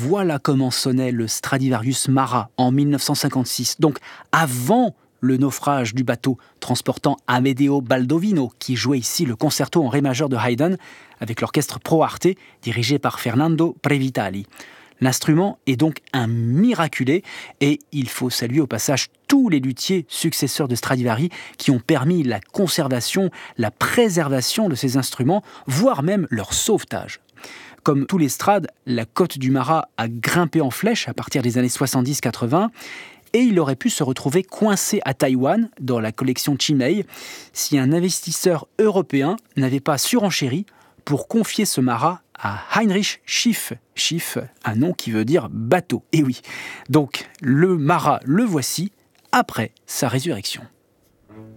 Voilà comment sonnait le Stradivarius Marat en 1956, donc avant le naufrage du bateau transportant Amedeo Baldovino, qui jouait ici le concerto en ré majeur de Haydn avec l'orchestre Pro Arte dirigé par Fernando Previtali. L'instrument est donc un miraculé et il faut saluer au passage tous les luthiers successeurs de Stradivari qui ont permis la conservation, la préservation de ces instruments, voire même leur sauvetage. Comme tous les Strades, la cote du Marat a grimpé en flèche à partir des années 70-80 et il aurait pu se retrouver coincé à Taïwan dans la collection Chimay si un investisseur européen n'avait pas surenchéri pour confier ce Marat à Heinrich Schiff. Schiff, un nom qui veut dire bateau. Et oui, donc le Marat, le voici après sa résurrection.